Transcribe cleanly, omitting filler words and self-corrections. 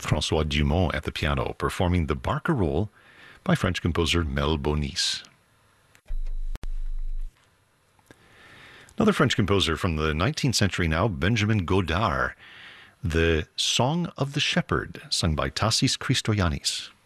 François Dumont at the piano, performing the Barcarolle by French composer Mel Bonis. Another French composer from the 19th century now, Benjamin Godard, the Song of the Shepherd, sung by Tassis Christoyanis.